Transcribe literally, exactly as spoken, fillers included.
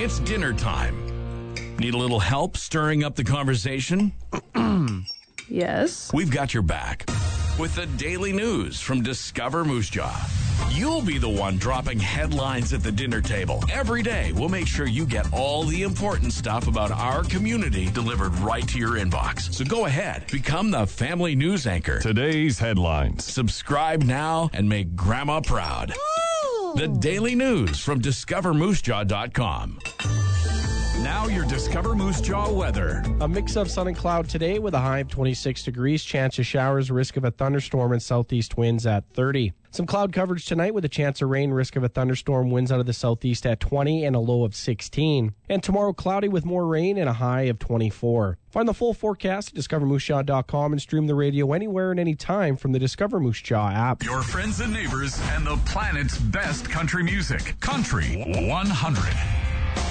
It's dinner time. Need a little help stirring up the conversation? Yes. We've got your back with the daily news from Discover Moose Jaw. You'll be the one dropping headlines at the dinner table. Every day, we'll make sure you get all the important stuff about our community delivered right to your inbox. So go ahead, become the family news anchor. Today's headlines. Subscribe now and make Grandma proud. Ooh. The daily news from discover moose jaw dot com. Now your Discover Moose Jaw weather. A mix of sun and cloud today with a high of twenty-six degrees. Chance of showers, risk of a thunderstorm, and southeast winds at thirty. Some cloud coverage tonight with a chance of rain, risk of a thunderstorm, winds out of the southeast at twenty and a low of sixteen. And tomorrow cloudy with more rain and a high of twenty-four. Find the full forecast at discover moose jaw dot com and stream the radio anywhere and anytime from the Discover Moose Jaw app. Your friends and neighbors and the planet's best country music. Country one hundred.